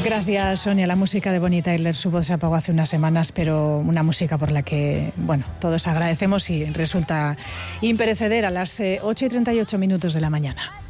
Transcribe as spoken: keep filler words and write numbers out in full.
Gracias, Sonia. La música de Bonnie Tyler, su voz se apagó hace unas semanas, pero una música por la que, bueno, todos agradecemos y resulta imperecedera a las ocho y treinta y ocho minutos de la mañana.